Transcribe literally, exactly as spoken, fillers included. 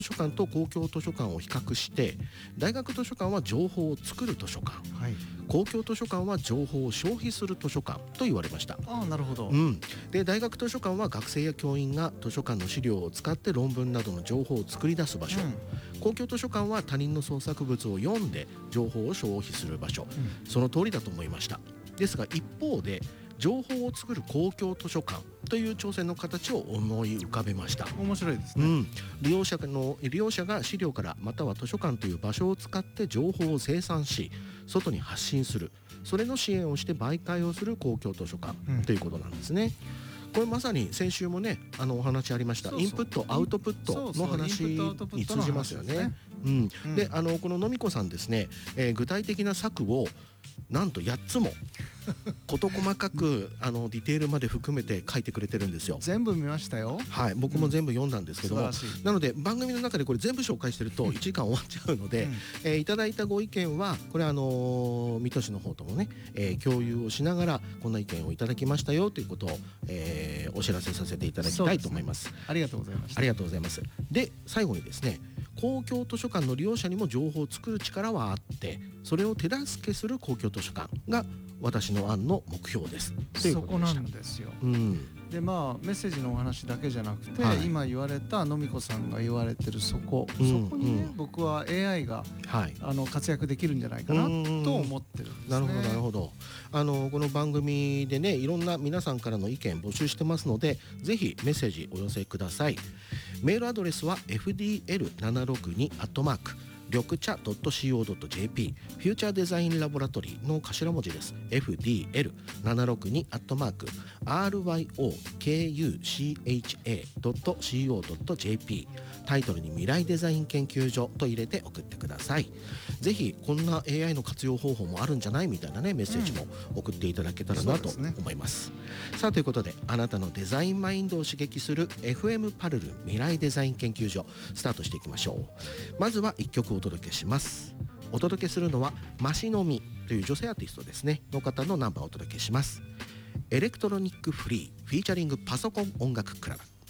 書館と公共図書館を比較して、大学図書館は情報を作る図書館、はい、公共図書館は情報を消費する図書館と言われました。 ああ、なるほど、 うん、で大学図書館は学生や教員が図書館の資料を使って論文などの情報を作り出す場所、うん、公共図書館は他人の創作物を読んで情報を消費する場所、うん、その通りだと思いました。ですが一方で情報を作る公共図書館という挑戦の形を思い浮かべました。 面白いですね、 うん、利用者の利用者が資料からまたは図書館という場所を使って情報を生産し外に発信する、それの支援をして媒介をする公共図書館、うん、ということなんですね。これまさに先週もねあのお話ありました。そうそう、インプットアウトプットの話に通じますよね。うんうん、であのこののみこさんですね、えー、具体的な策をなんとやっつも事細かくあのディテールまで含めて書いてくれてるんですよ。 全部見ましたよ。 はい、僕も全部読んだんですけども、うん、なので番組の中でこれ全部紹介してるといちじかん終わっちゃうので、うん、えー、いただいたご意見はこれあのー、水戸市の方ともね、えー、共有をしながらこんな意見をいただきましたよということを、えー、お知らせさせていただきたいと思います。 ね、ありがとうございました。 ありがとうございます。で最後にですね、公共図書館の利用者にも情報を作る力はあってそれを手助けする公共図書館が私の案の目標です。 そこなんですよ、うん、でまあメッセージのお話だけじゃなくて、はい、今言われたのみこさんが言われてるそこ、うん、そこにね、うん、僕は エーアイ が、はい、あの活躍できるんじゃないかなと思ってるんですね。 なるほどなるほど。あのこの番組でねいろんな皆さんからの意見募集してますのでぜひメッセージお寄せください。メールアドレスは エフディーエルななろくに アットマーク緑茶 ドットシーオー ドット ジェーピー フューチャーデザインラボラトリーの頭文字です。 エフディーエルななろくに アットマーク アールワイオーケーユーシーエイチエー ドットシーオー ドット ジェーピー タイトルに未来デザイン研究所と入れて送ってください。ぜひこんな エーアイ の活用方法もあるんじゃないみたいなねメッセージも送っていただけたらなと思います、うん、さあということであなたのデザインマインドを刺激する エフエム パルル未来デザイン研究所スタートしていきましょう。まずはいっきょくお届けします。お届けするのはマシノミという女性アーティストですねの方のナンバーをお届けします。エレクトロニックフリーフィーチャリングパソコン音楽クラブ。